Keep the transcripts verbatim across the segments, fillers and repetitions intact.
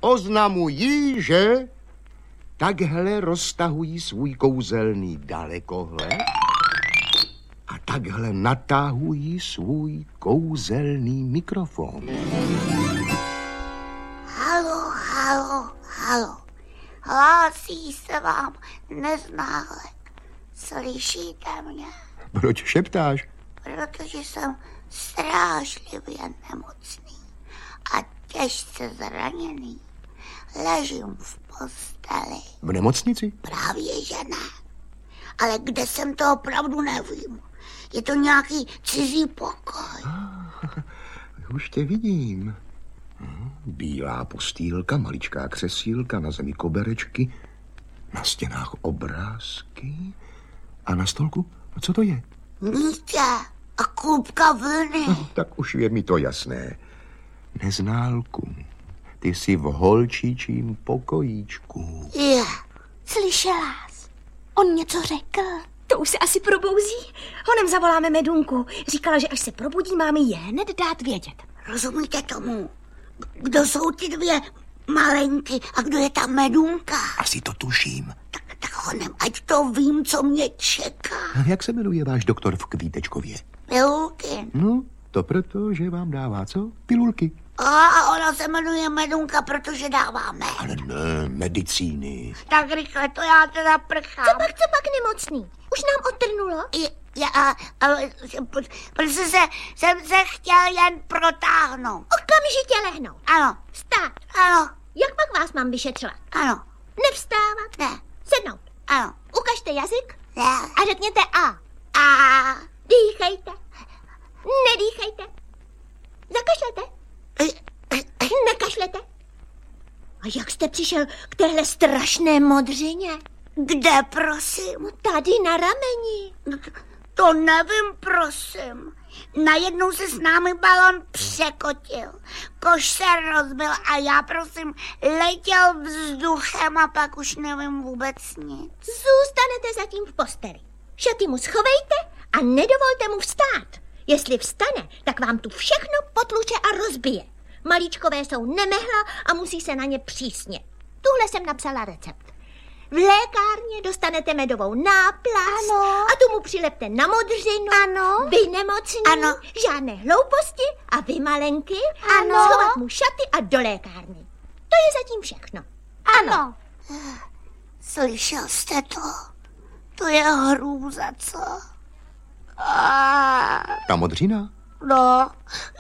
oznamují, že takhle roztahují svůj kouzelný dalekohled a takhle natahují svůj kouzelný mikrofon. Halo, halo, halo. Hlásí se vám Neználek. Slyšíte mě? Proč šeptáš? Protože jsem strážlivě nemocný a těžce zraněný. Ležím v posteli. V nemocnici? Právě že ne. Ale kde jsem, to opravdu nevím. Je to nějaký cizí pokoj. Ah, už tě vidím. Bílá postýlka, maličká křesílka, na zemi koberečky, na stěnách obrázky a na stolku, co to je? Nítě a klubka vlny. No, tak už je mi to jasné. Neználku, ty jsi v holčičím pokojíčku. Je. Slyšela jsi? On něco řekl. To už se asi probouzí. Honem zavoláme Medunku. Říkala, že až se probudí, máme je hned dát vědět. Rozumíte tomu? Kdo jsou ty dvě malenky a kdo je ta Medunka? Asi to tuším. Tak, tak honem, ať to vím, co mě čeká. Jak se jmenuje váš doktor v Kvítečkově? Pilulky. No, to proto, že vám dává co? Pilulky. A ona se jmenuje Medunka, protože dává med. Ale ne, medicíny. Tak rychle, to já teda prchám. Co pak, co pak nemocný? Už nám odtrnulo? Já, ale prostě se, jsem se chtěl jen protáhnout. Okamžitě lehnout. Ano. Vstát. Ano. Jak pak vás mám vyšetřovat? Ano. Nevstávat? Ne. Sednout. Ano. Ukažte jazyk. Ne. A řekněte A. A. Dýchejte. Nedýchejte. Zakašlete. Nekašlete. A jak jste přišel k téhle strašné modřině? Kde, prosím? No tady na rameni. To nevím, prosím. Najednou se s námi balon překotil. Koš se rozbil a já, prosím, letěl vzduchem a pak už nevím vůbec nic. Zůstanete zatím v posteli. Šaty mu schovejte a nedovolte mu vstát. Jestli vstane, tak vám tu všechno potluče a rozbije. Malíčkové jsou nemehla a musí se na ně přísně. Tuhle jsem napsala recept. V lékárně dostanete medovou náplast. Ano. A tu mu přilepte na modřinu. Ano. Vy nemocní. Ano. Žádné hlouposti a vy malenky. Ano. Schovat mu šaty a do lékárny. To je zatím všechno. Ano. Slyšel jste to? To je hrůza, co? A... Ta modřina? No,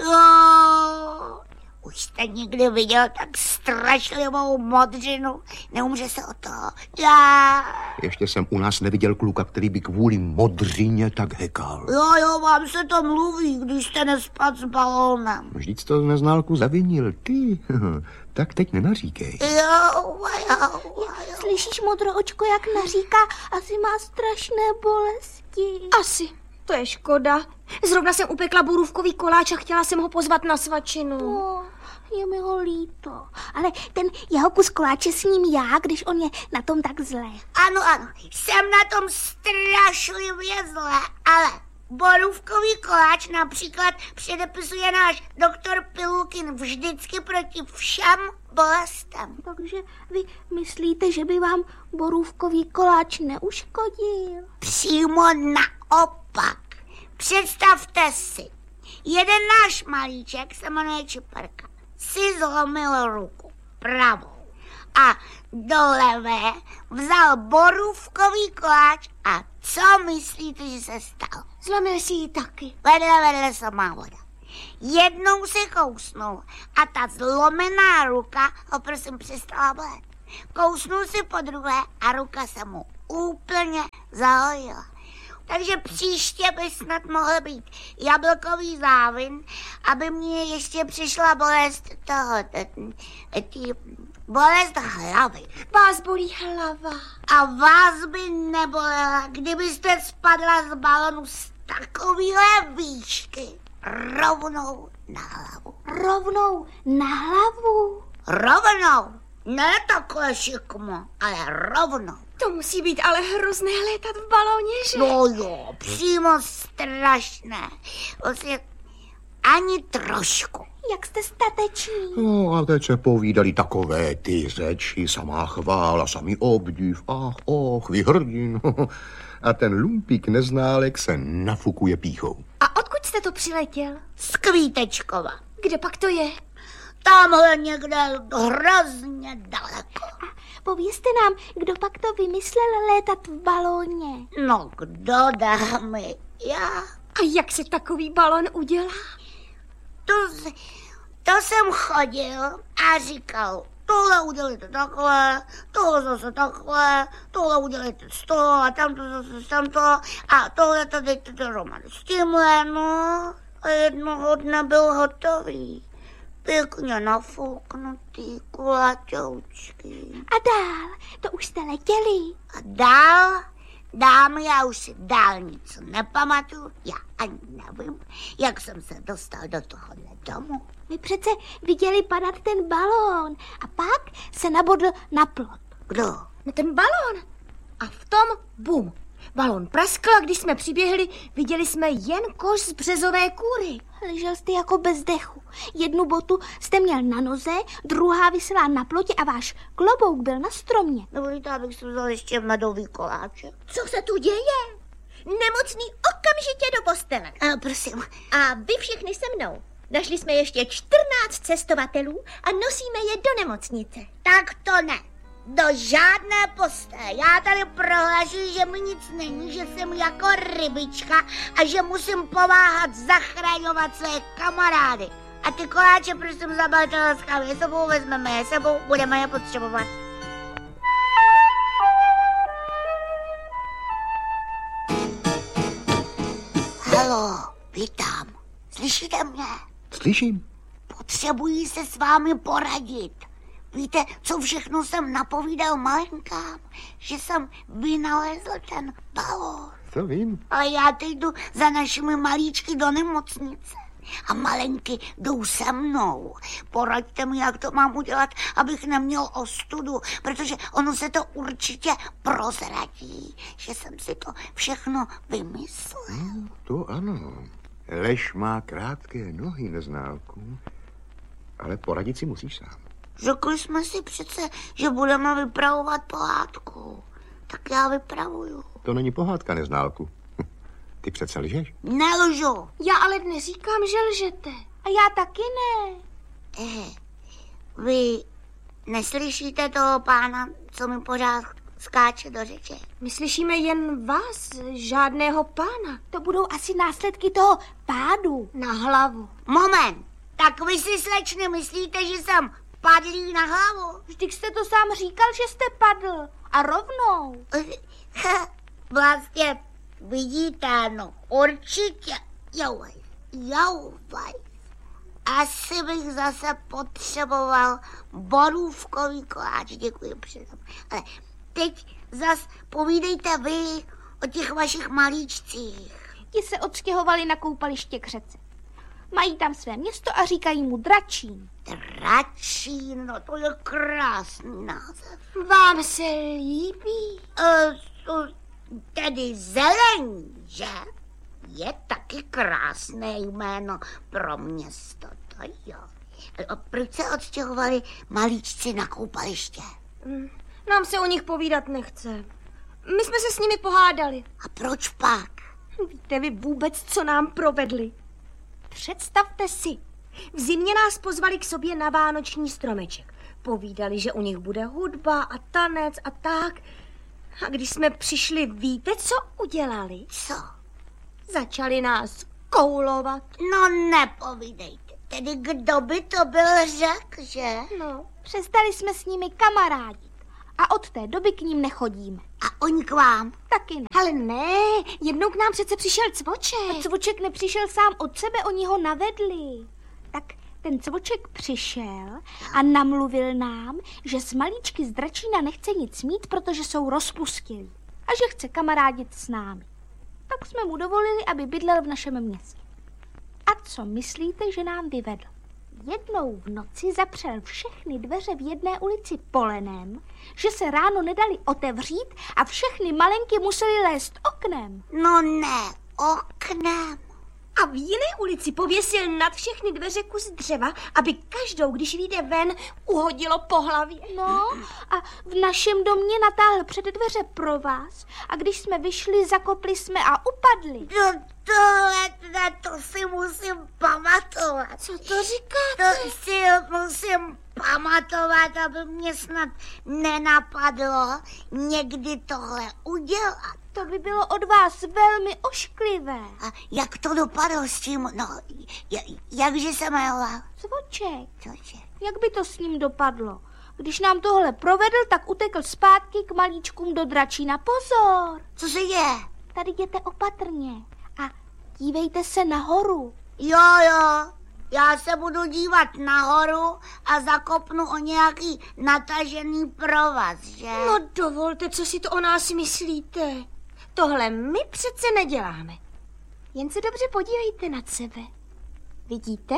no. Už jste někdy viděl tak strašlivou modřinu? Neumře se o to. Já... Ještě jsem u nás neviděl kluka, který by kvůli modřině tak hekal. Jo, jo, vám se to mluví, když jste nespad s balónem. Vždyť to Neználku zavinil ty. Tak teď nenaříkej. Jo, jo, jo. Slyšíš, modroočko, jak naříká? Asi má strašné bolesti. Asi. To je škoda. Zrovna jsem upekla borůvkový koláč a chtěla jsem ho pozvat na svačinu. No, je mi ho líto. Ale ten jeho kus koláče s ním já, když on je na tom tak zlé. Ano, ano, jsem na tom strašlivě zlé, ale borůvkový koláč například předepisuje náš doktor Pilulkin vždycky proti všem bolestem. Takže vy myslíte, že by vám borůvkový koláč neuškodil? Přímo naopak. Představte si, jeden náš malíček se jmenuje Čiperka, si zlomil ruku pravou a do levé vzal borůvkový koláč a co myslíte, že se stalo? Zlomil si ji taky. Vedle, vedle samá voda. Jednou se kousnul a ta zlomená ruka ho prosím přestala bolet. Kousnul si po druhé a ruka se mu úplně zahojila. Takže příště by snad mohl být jablkový závin, aby mě ještě přišla bolest toho, tý, bolest hlavy. Vás bolí hlava. A vás by nebolela, kdybyste spadla z balonu z takovýhle výšky rovnou na hlavu. Rovnou na hlavu? Rovnou. Ne takhle šikmo, ale rovnou. To musí být ale hrozné létat v balóně, že? No jo, přímo strašné. Vlastně Ani trošku. Jak jste stateční. No a teď se povídali takové ty řeči, samá chvála, samý obdiv, ach, och, vy hrdin. A ten lumpík neználek se nafukuje pýchou. A odkud jste to přiletěl? Z Kvítečkova. Kde pak to je? Tamhle někde hrozně daleko. A povězte nám, kdo pak to vymyslel létat v balóně. No kdo, dámy? Já. A jak se takový balon udělá? To, to jsem chodil a říkal, tohle udělejte takhle, tohle zase takhle, tohle udělejte z toho a tamto zase z tamto a tohle to dejte dohromady s tímhle, no. A jednoho dne byl hotový. Pěkně nafouknutý, kulatoučky. A dál, to už jste letěli. A dál, dámy, já už si dálnicu nepamatuju, já ani nevím, jak jsem se dostal do tohohle domu. My přece viděli padat ten balón a pak se nabodl na plot. Kdo? No ten balon. A v tom bum. Balon praskl a když jsme přiběhli, viděli jsme jen koš z březové kůry. Ležel jste jako bez dechu. Jednu botu jste měl na noze, druhá visela na plotě a váš klobouk byl na stromě. Dovolíte, abych si vzal ještě medový koláček? Co se tu děje? Nemocný okamžitě do postele. A prosím. A vy všichni se mnou. Našli jsme ještě čtrnáct cestovatelů a nosíme je do nemocnice. Tak to ne. Do žádné postele. Já tady prohlašuji, že mi nic není, že jsem jako rybička a že musím pomáhat zachraňovat své kamarády. A ty koláče prosím zabalte laskavě, sebou vezmeme je sebou, budeme je potřebovat. Haló, vítám. Slyšíte mě? Slyším. Potřebuji se s vámi poradit. Víte, co všechno jsem napovídal malenkám? Že jsem vynalezl ten balón. To vím. Ale já teď jdu za našimi malíčky do nemocnice. A malenky jdou se mnou. Poraďte mi, jak to mám udělat, abych neměl ostudu, protože ono se to určitě prozradí, že jsem si to všechno vymyslel. No, to ano. Lež má krátké nohy, neználku, ale poradit si musíš sám. Řekli jsme si přece, že budeme vypravovat pohádku. Tak já vypravuju. To není pohádka, neználku. Ty přece lžeš? Nelžu. Já ale neříkám, že lžete. A já taky ne. Eh, vy neslyšíte toho pána, co mi pořád skáče do řeče? My slyšíme jen vás, žádného pána. To budou asi následky toho pádu. Na hlavu. Moment, tak vy si, slečny, myslíte, že jsem padlý na hlavu? Vždyť jste to sám říkal, že jste padl. A rovnou. Vlastně vidíte, no určitě. Jouvaj, jouvaj. Asi bych zase potřeboval borůvkový koláč, děkuji předem. Ale teď zas povídejte vy o těch vašich malíčcích. Ti se odstěhovali na koupaliště k řece. Mají tam své město a říkají mu Dračín. Dračín, no to je krásný název. Vám se líbí? E, to, tedy zelení, že? Je taky krásné jméno pro město, to jo. A proč se odstěhovali malíčci na koupaliště? Nám se o nich povídat nechce. My jsme se s nimi pohádali. A proč pak? Víte vy vůbec, co nám provedli? Představte si, v zimě nás pozvali k sobě na vánoční stromeček. Povídali, že u nich bude hudba a tanec a tak. A když jsme přišli, víte, co udělali? Co? Začali nás koulovat. No nepovídejte. Tedy kdo by to byl řek, že? No, přestali jsme s nimi kamarádit. A od té doby k ním nechodíme. A oni k vám? Taky ne. Ale ne, jednou k nám přece přišel Cvoček. A Cvoček nepřišel sám od sebe, oni ho navedli. Tak ten Cvoček přišel a namluvil nám, že s malíčky z Dračína nechce nic mít, protože jsou rozpustilí. A že chce kamarádit s námi. Tak jsme mu dovolili, aby bydlel v našem městě. A co myslíte, že nám vyvedl? Jednou v noci zapřel všechny dveře v jedné ulici polenem, že se ráno nedali otevřít a všechny malenky museli lézt oknem. No ne, oknem. A v jiné ulici pověsil nad všechny dveře kus dřeva, aby každou, když vyjde ven, uhodilo po hlavě. No a v našem domě natáhl před dveře pro vás a když jsme vyšli, zakopli jsme a upadli. To, tohle, to si musím pamatovat. Co to říkáte? To si musím pamatovat, aby mě snad nenapadlo někdy tohle udělat. To by bylo od vás velmi ošklivé. A jak to dopadlo s tím, no, jakže se jmenoval? Cvoček, Cože? jak by to s ním dopadlo? Když nám tohle provedl, tak utekl zpátky k malíčkům do Dračína. Pozor! Co se děje? Tady jděte opatrně a dívejte se nahoru. Jo, jo, já se budu dívat nahoru a zakopnu o nějaký natažený provaz, že? No dovolte, co si to o nás myslíte. Tohle my přece neděláme. Jen se dobře podívejte nad sebe. Vidíte?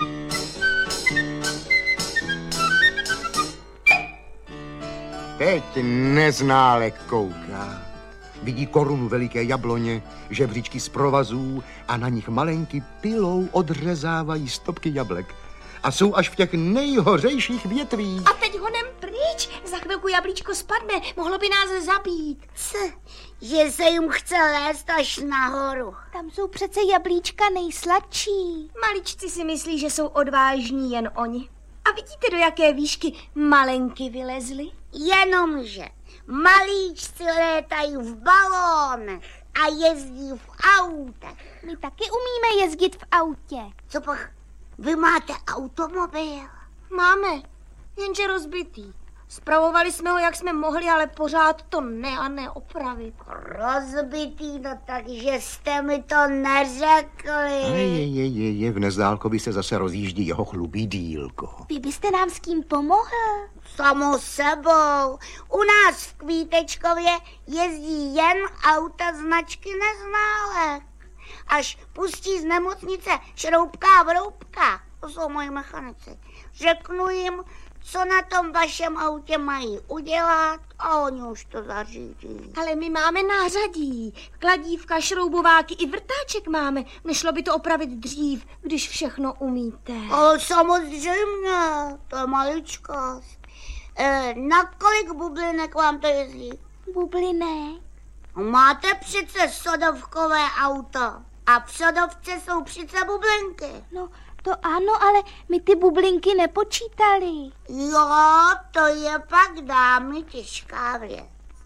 Teď neználek kouká. Vidí korunu veliké jabloně, žebříčky z provazů a na nich malenky pilou odřezávají stopky jablek. A jsou až v těch nejhořejších větvích. A teď honem pryč. Za chvilku jablíčko spadne, mohlo by nás zabít. Co? Že se jim chce lézt až nahoru. Tam jsou přece jablíčka nejsladší. Maličci si myslí, že jsou odvážní jen oni. A vidíte, do jaké výšky malenky vylezly? Jenomže malíčci létají v balónech a jezdí v autech. My taky umíme jezdit v autě. Co pak? Vy máte automobil? Máme, jenže rozbitý. Spravovali jsme ho, jak jsme mohli, ale pořád to ne a ne opravit. Rozbitý, no takže jste mi to neřekli. A je, je, je, je, v Nezdálkovi se zase rozjíždí jeho chlubý dílko. Vy byste nám s kým pomohl? Samo sebou. U nás v Kvítečkově jezdí jen auta značky Neználek. Až pustí z nemocnice Šroubka a Vroubka, to jsou moji mechanici, řeknu jim, co na tom vašem autě mají udělat a oni už to zařídí. Ale my máme nářadí. Kladívka, šroubováky i vrtáček máme. Nešlo by to opravit dřív, když všechno umíte. Ale samozřejmě, to je maličkost. E, na kolik bublinek vám to jezdí? Bublinek? Máte přece sodovkové auto a v sodovce jsou přece bublinky. No, to ano, ale my ty bublinky nepočítali. Jo, to je pak, dámy, těžká věc.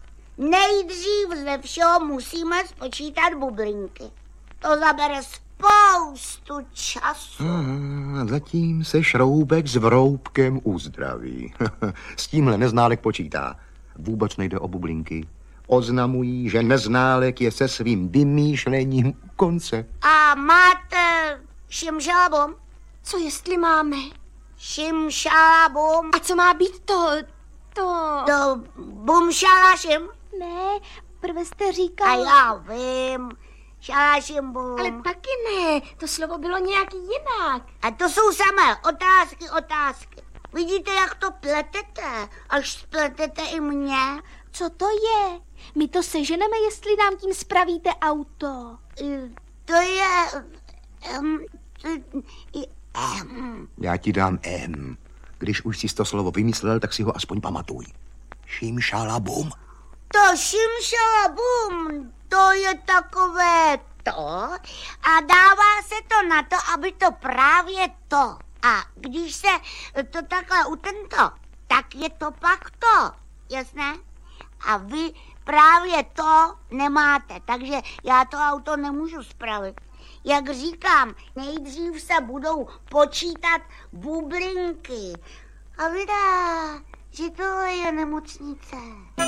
Nejdřív ze všeho musíme spočítat bublinky. To zabere spoustu času. A zatím se Šroubek s Vroubkem uzdraví. S tímhle Neználek počítá. Vůbec nejde o bublinky. Oznamují, že Neználek je se svým vymýšlením u konce. A máte šimšalabum? Co jestli máme? Šimšalabum? A co má být to, to... To bumšalašim? Ne, prve jste A říkal... já vím, šalašim bum. Ale taky ne, to slovo bylo nějak jinak. A to jsou samé otázky, otázky. Vidíte, jak to pletete, až spletete i mě? Co to je? My to seženeme, jestli nám tím spravíte auto. To je... Um, to, um. Já ti dám M. Když už jsi to slovo vymyslel, tak si ho aspoň pamatuj. Šimšalabum. To šimšalabum, to je takové to a dává se to na to, aby to právě to. A když se to takhle utento, tak je to pak to, jasné? A vy právě to nemáte, takže já to auto nemůžu spravit. Jak říkám, nejdřív se budou počítat bublinky. A vydá, že tohle je nemocnice.